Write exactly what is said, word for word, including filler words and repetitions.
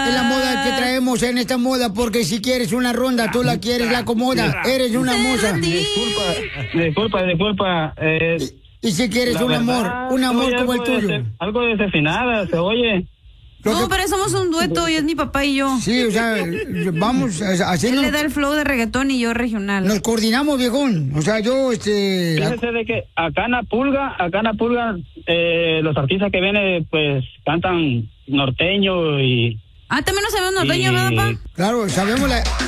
es la moda que traemos en esta moda, porque si quieres una ronda, tú la quieres, la acomoda, eres una moza. Disculpa, disculpa, disculpa. Eh, y, y si quieres un verdad, amor, un amor como el tuyo. De, algo desafinada, se oye. No, que... pero somos un dueto, y es mi papá y yo. Sí, o sea, vamos haciendo... Él le da el flow de reggaetón y yo regional. Nos coordinamos, viejón. O sea, yo, este... Fíjese de que acá en la Pulga, acá en la Pulga, eh, los artistas que vienen, pues, cantan norteño y... Ah, ¿también no sabemos norteño, y... ¿verdad, papá? Claro, sabemos la...